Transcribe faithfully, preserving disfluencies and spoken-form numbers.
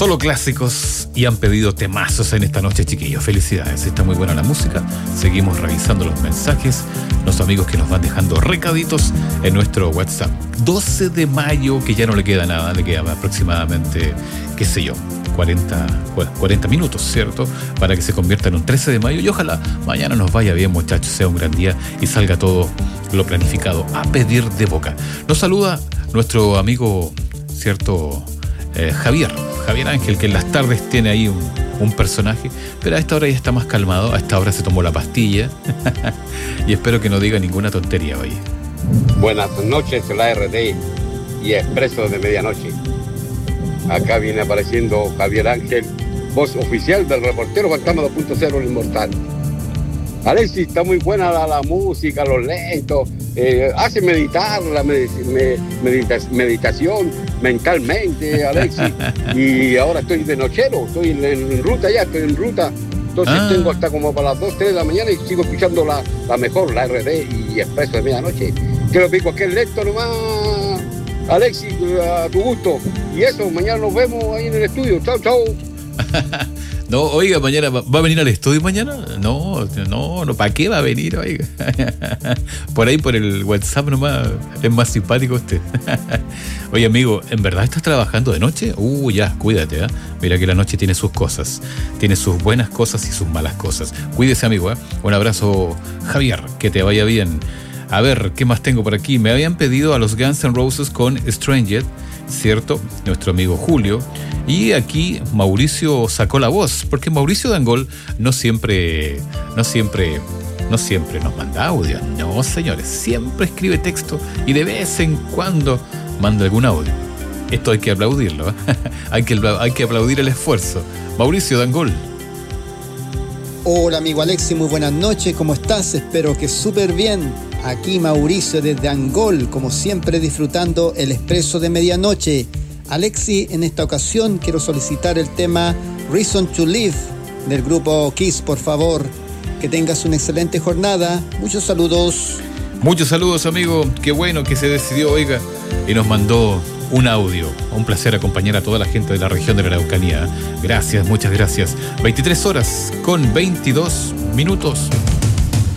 Solo clásicos y han pedido temazos en esta noche, chiquillos. Felicidades, está muy buena la música. Seguimos revisando los mensajes, los amigos que nos van dejando recaditos en nuestro WhatsApp. doce de mayo, que ya no le queda nada, le queda aproximadamente, qué sé yo, cuarenta, cuarenta minutos, ¿cierto? Para que se convierta en un trece de mayo y ojalá mañana nos vaya bien, muchachos, sea un gran día y salga todo lo planificado a pedir de boca. Nos saluda nuestro amigo, ¿cierto? Eh, Javier, Javier Ángel, que en las tardes tiene ahí un, un personaje, pero a esta hora ya está más calmado, a esta hora se tomó la pastilla y espero que no diga ninguna tontería hoy. Buenas noches, la R D y Expreso de Medianoche. Acá viene apareciendo Javier Ángel, voz oficial del reportero Fantasma dos punto cero, el Inmortal. Alexis, está muy buena la, la música, los lentos, eh, hace meditar, la med- me- medita- meditación mentalmente, Alexis. Y ahora estoy de nochero, estoy en, en ruta ya, estoy en ruta. Entonces ah. tengo hasta como para las dos, tres de la mañana y sigo escuchando la, la mejor, la R D y Expreso de Medianoche. Quiero que cualquier lento nomás, Alexis, a tu gusto. Y eso, mañana nos vemos ahí en el estudio. Chao, chao. No, oiga, mañana, ¿va, ¿va a venir al estudio mañana? No, no, no, ¿para qué va a venir, oiga? Por ahí, por el WhatsApp nomás, es más simpático usted. Oye, amigo, ¿en verdad estás trabajando de noche? Uh, ya, cuídate, ¿eh? Mira que la noche tiene sus cosas, tiene sus buenas cosas y sus malas cosas. Cuídese, amigo, ¿eh? Un abrazo, Javier, que te vaya bien. A ver, ¿qué más tengo por aquí? Me habían pedido a los Guns N' Roses con Stranger, ¿cierto? Nuestro amigo Julio. Y aquí Mauricio sacó la voz, porque Mauricio Dangol no siempre, no siempre, no siempre nos manda audio. No, señores, siempre escribe texto y de vez en cuando manda algún audio. Esto hay que aplaudirlo, ¿eh? hay que, hay que aplaudir el esfuerzo. Mauricio Dangol. Hola, amigo Alexis, muy buenas noches, ¿cómo estás? Espero que súper bien. Aquí Mauricio desde Angol, como siempre disfrutando el Expreso de Medianoche. Alexis, en esta ocasión quiero solicitar el tema Reason to Live del grupo Kiss, por favor. Que tengas una excelente jornada. Muchos saludos. Muchos saludos, amigo. Qué bueno que se decidió, oiga, y nos mandó un audio. Un placer acompañar a toda la gente de la región de la Araucanía. Gracias, muchas gracias. veintitrés horas con veintidós minutos.